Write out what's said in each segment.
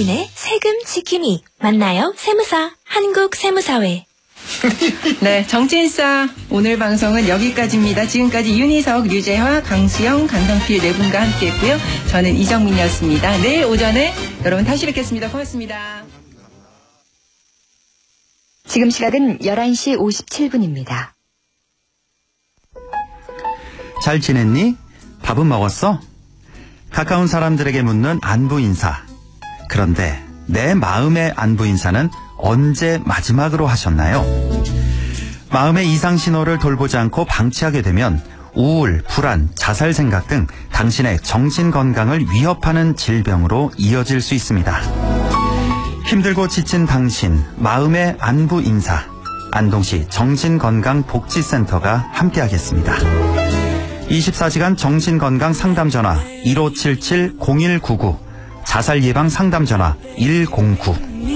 국민의 세금 지킴이. 만나요 세무사. 한국세무사회. 네, 정치인싸 오늘 방송은 여기까지입니다. 지금까지 윤희석, 류재화, 강수영, 강성필 네 분과 함께했고요. 저는 이정민이었습니다. 내일 오전에 여러분 다시 뵙겠습니다. 고맙습니다. 지금 시각은 11시 57분입니다. 잘 지냈니? 밥은 먹었어? 가까운 사람들에게 묻는 안부 인사. 그런데 내 마음의 안부 인사는 언제 마지막으로 하셨나요? 마음의 이상 신호를 돌보지 않고 방치하게 되면 우울, 불안, 자살 생각 등 당신의 정신 건강을 위협하는 질병으로 이어질 수 있습니다. 힘들고 지친 당신, 마음의 안부 인사. 안동시 정신건강복지센터가 함께하겠습니다. 24시간 정신건강 상담전화 1577-0199, 자살 예방 상담전화 109.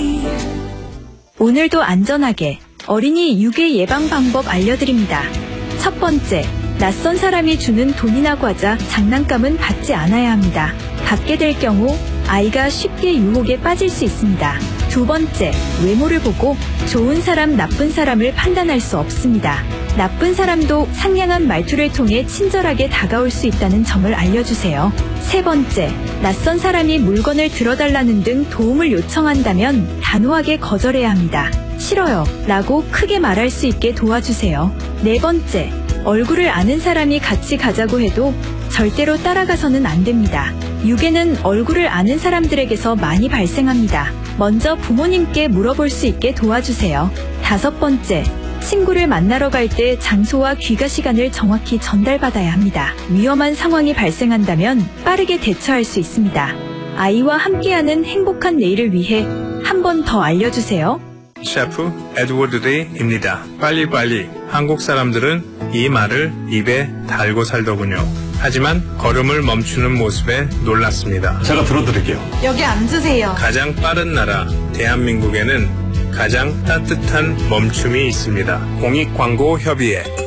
오늘도 안전하게 어린이 유괴 예방 방법 알려드립니다. 첫 번째, 낯선 사람이 주는 돈이나 과자, 장난감은 받지 않아야 합니다. 받게 될 경우 아이가 쉽게 유혹에 빠질 수 있습니다. 두 번째, 외모를 보고 좋은 사람, 나쁜 사람을 판단할 수 없습니다. 나쁜 사람도 상냥한 말투를 통해 친절하게 다가올 수 있다는 점을 알려주세요. 세 번째, 낯선 사람이 물건을 들어달라는 등 도움을 요청한다면 단호하게 거절해야 합니다. 싫어요 라고 크게 말할 수 있게 도와주세요. 네 번째, 얼굴을 아는 사람이 같이 가자고 해도 절대로 따라가서는 안 됩니다. 유괴는 얼굴을 아는 사람들에게서 많이 발생합니다. 먼저 부모님께 물어볼 수 있게 도와주세요. 다섯 번째, 친구를 만나러 갈 때 장소와 귀가 시간을 정확히 전달받아야 합니다. 위험한 상황이 발생한다면 빠르게 대처할 수 있습니다. 아이와 함께하는 행복한 내일을 위해 한 번 더 알려주세요. 셰프 에드워드 데이입니다. 빨리빨리. 한국 사람들은 이 말을 입에 달고 살더군요. 하지만 걸음을 멈추는 모습에 놀랐습니다. 제가 들어드릴게요. 여기 앉으세요. 가장 빠른 나라 대한민국에는 가장 따뜻한 멈춤이 있습니다. 공익광고협의회